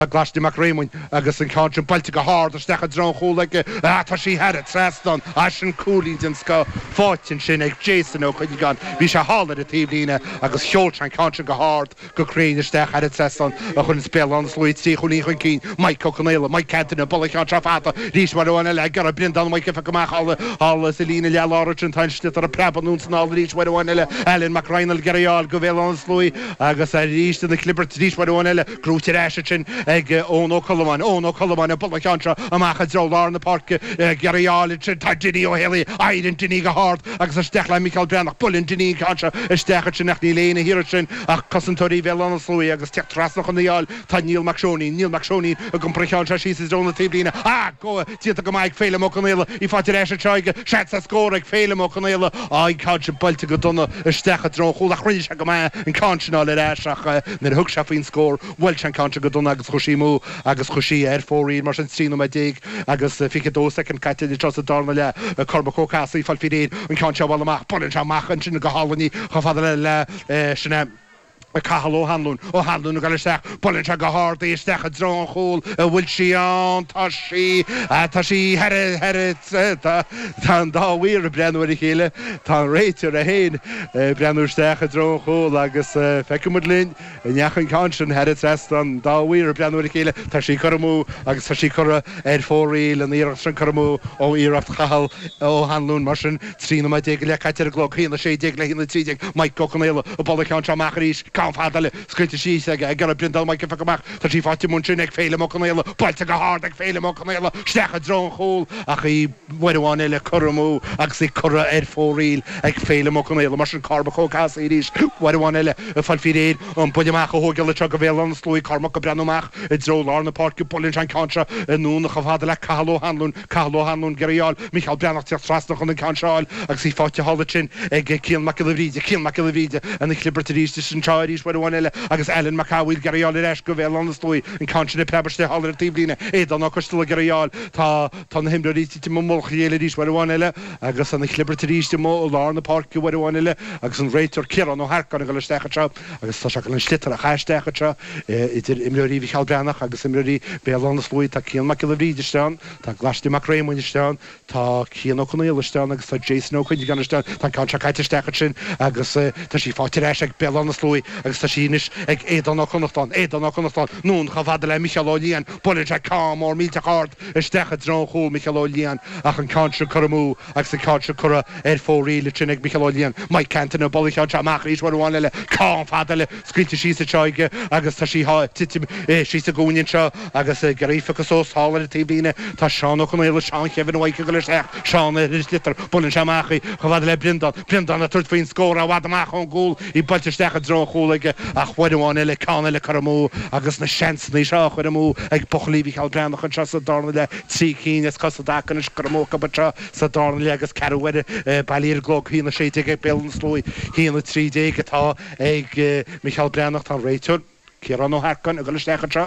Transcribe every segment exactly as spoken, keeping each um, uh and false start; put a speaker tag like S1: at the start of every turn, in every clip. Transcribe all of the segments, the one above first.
S1: Glasty McRaymond agus an country Baltic hard stecha dron choleg tá sí had it Treston Ashen Cooley den ska fortune sin ag Jason o chuig gan bhí se hála a tíblína agus seolt an country go hard go créine stecha had it Treston a chun spell an slúid sí chuní chun cín Mike Coconella Mike Canton bol an trafata rís mar an le gar a brindan Mike fa goach all all Selina le Laurent tan stit a prepon uns all rís mar an le Ellen McRainal Garial go vel an slúi agus a rís de clipper rís mar an le Grútir Ashin ag Ono Coleman, Ono Coleman, a bullock contra, a Machazola in the park, Garial, Tadini O'Haley, Iden Diniga Hart, agus a Stechla Michael Branach, Bullin Dini contra, a Stechin Nachni Lane, Hirachin, a Cousintori Velon Slui, agus Tech Trasnoch on the Yal, Tad Neil McShoney, Neil McShoney, a Comprehension, she's his own Tiblina, ah, go, Tita Mike, Phelim O'Connell, if I did Asher Chig, Shats a score, like Phelim O'Connell, I catch a Baltic Donna, a Stechatron, Hula Rinch Agama, and Conchal at Ashach, then Hook Shaffin score, Welch and Concha Godona, Hoshimu. Agus chuí ar fóí mar an tríú me dig agus ficadó second caite de tros a darna le Cormac Castle fall firéad an canse bhil amach bon amach an sin go hálaní chu fada le sinna a Cahalo Hanlon, O Hanlon, Galashak, Polincha Gahar, the Stach, a Dron Hole, a Wilshian, Tashi, Tashi, Herret, Herret, Tan Da Weir, Branway Hele, Tan Rater, a Hain, Branur Stach, a Dron Hole, Agus Fecumudlin, and Yachan Conscion, Herret Reston, Da Weir, Branway Hele, Tashi Karamu, Agus Tashi Kara, Ed Foril, and the Irafran Karamu, O Iraf Kahal, O Hanlon, Martian, Trina, my dig, Lakater Glock, in the shade, dig, in the tea, Mike Coconella, a Policancha Macharish, Fadale, Scritti Shees, I got a brindle Mike Fakamach, that he fought Munchinek, Phelim O'Connell, Baltica Hard, Phelim O'Connell, Stach a Drone Hole, Achi, Wedwanella, Kuramu, Axi Kura, Ed Foril, Eg Phelim O'Connell, Martian Carbaco Cas, Irish, Wedwanella, a Falfide, on Podiamach, Hogel, Chugavel, Slui, Carmac, Branomach, it's all on the park, Polish and Contra, and Noon, Havadala, Carlo Hanlon, Carlo Hanlon, Garial, Michael Branach, Trasnoch on the Control, Axi fought Hollichin, Eg Kill Macalavide, Kill Macalavide, and the Clipperties, Discharge. Where one agus Ellen McCawil Garial Ash go vel on the story and conscious Pebberste Holler Tiblina, Ed on Ocostel Garial, Ta Ton Himbriti to Mumulchielidis where one agus on the Clipperties to Mo on the park where one agus on Rater Kiron no Harkon Galastachatra, agus Sashakan Slitter, a Hashtachatra, it is Imri Halbranach, agus Imri Bell on the story, Ta Kiel Macalavide, Ta Glasty McRae when you stand, Ta Kiel O'Connell stand, agus Jason O'Connell, you understand, Ta Conchakaita Stachatrin, agus Tashi fought Rashak Bell on the story. Agus tá sínis ag édan á chunachtáin, édan á chunachtáin, nún chafada le Michael O'Lean, Polincha Cam or Milta Hart, Stecha Dron Hole, Michael O'Lean, ach an Contra Curamu, agus the Contra Cura, Ed Foril, Chinek Michael O'Lean, Mike Canton, Polincha Machrish, where one le, Cam Fadale, Scritti Shees a Choig, agus tá sí ha, Titim, she's a Gunian Shaw, agus a Garificus, Holler Tibina, tá Sean O'Connell, Sean Kevin White, Sean Litter, Polincha Machi, Chavada le Brindan, Brindan a third fin score, a Wadamach on goal, he put the Stecha Dron Hole. Ach wedwan ele kan ele karamu agus na chance ni shach wedmu ag pochli vi Halbranach an chasa darnle tríkin es kasa dakan is karamu kabatra sa darnle agus karwede balir glog hi na shete ge beln sloi hi na three day gata ag Michael Branach tan Rachel Kirano Harkan a galstachatra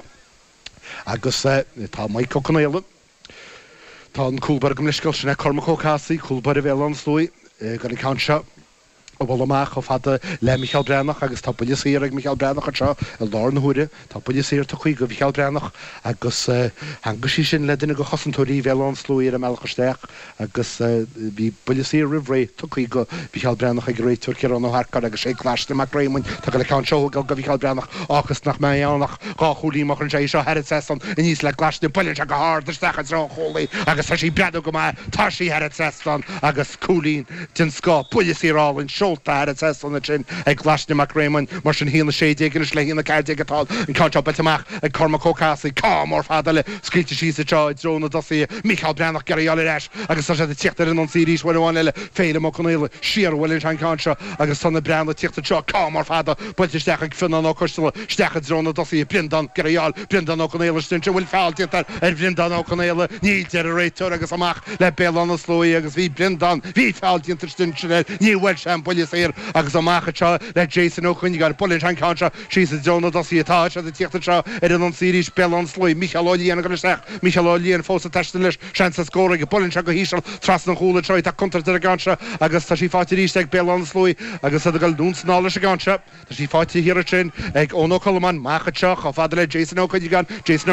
S1: agus ta Mike Coconell tan Coolberg mlishkol shna Cormac Castle Coolberg velon sloi gan kancha Obamach of had le Michael Branach agus tá police ag Michael Branach atá a Lorne hure tá police tá chuig go Michael Branach agus hangus sin le dine go chosantóí velon slúir a melchasteach agus bí police rivré tá chuig go Michael Branach ag réitor Kiron Harkar agus é Glasty McRaymond tá go le can show go go Michael Branach agus nach mé annach gá chulí mach an seo head sesson in is le Glasty Polish a hard stach at holy agus tá sí bredo go ma tá sí head sesson agus coolín tin sco police all in Schulta het zes on the chin, a Glasty McRaymond, Martian heel the shade, and a sling in the car dig at all, and Concha Betamach, and Cormac Castle, Calm or Fadale, Scritti Shees a Joy, Zone of Dossie, Michael Branach, Gary Ash, I guess such a tichter in on series where one Fade O'Connell, Sheer Wellington Concha, I guess son the brand the tichter Joy, Calm or Fada, but the Stach Finan O'Connell, Stach Zone of Dossie, Brindan, Gary Al, Brindan O'Connell, Stincher will fall to that, and Brindan O'Connell, need generator, I guess a mach, let Bell on the slow, I guess we Brindan, we fell into Stincher, new Welsh and chuile séir agus amachcha le Jason O'Quinn gan Paulin Cancha she's a Jonah Dosiata the Tiachta er an Sirish Bellon Sloy Michael Olian gan Sech Michael Olian Fosa Tashlish chance scoring a Paulin Chago Hishal Trasna Hula Troy ta counter the Gancha agus ta she fought Rishtek Bellon Sloy agus the Galduns knowledge Gancha she fought here a train ag Ono Coleman Machacha of Adelaide Jason O'Quinn gan Jason